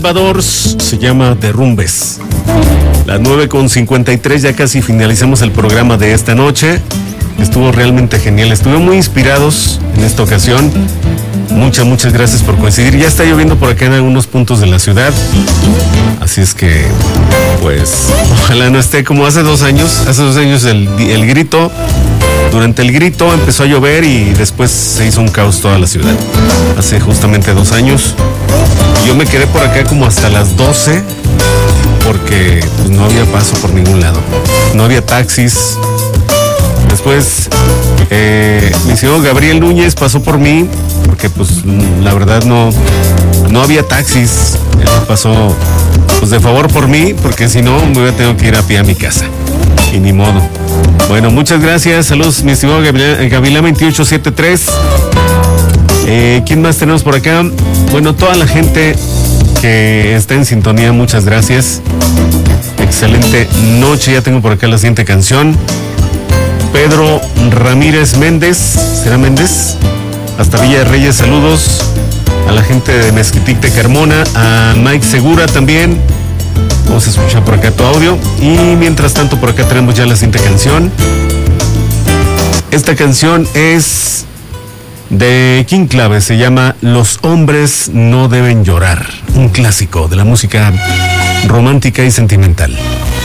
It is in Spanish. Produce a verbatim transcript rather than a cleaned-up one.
Salvador se llama Derrumbes. Las nueve con cincuenta y tres, ya casi finalizamos el programa de esta noche. Estuvo realmente genial, estuvimos muy inspirados en esta ocasión. Muchas, muchas gracias por coincidir. Ya está lloviendo por acá en algunos puntos de la ciudad. Así es que, pues, ojalá no esté como hace dos años. Hace dos años el, el grito, durante el grito empezó a llover y después se hizo un caos toda la ciudad. Hace justamente dos años. Yo me quedé por acá como hasta las doce porque pues, no había paso por ningún lado. No había taxis. Después, eh, mi señor Gabriel Núñez pasó por mí porque pues la verdad no, no había taxis. Él pasó pues de favor por mí porque si no me hubiera tenido que ir a pie a mi casa. Y ni modo. Bueno, muchas gracias. Saludos, mi estimado Gavilán veintiocho setenta y tres. Eh, ¿Quién más tenemos por acá? Bueno, toda la gente que está en sintonía, muchas gracias. Excelente noche. Ya tengo por acá la siguiente canción. Pedro Ramírez Méndez, ¿será Méndez? Hasta Villa de Reyes, saludos a la gente de Mezquitic de Carmona, a Mike Segura también. Vamos a escuchar por acá tu audio. Y mientras tanto, por acá tenemos ya la siguiente canción. Esta canción es de King Clave, se llama Los hombres no deben llorar. Un clásico de la música romántica y sentimental.